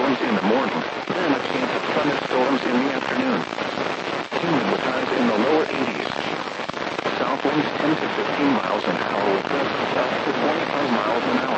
storms in the morning, then a chance of thunderstorms in the afternoon. Humid with highs in the lower 80s. South winds 10 to 15 miles an hour with gusts up to 25 miles an hour.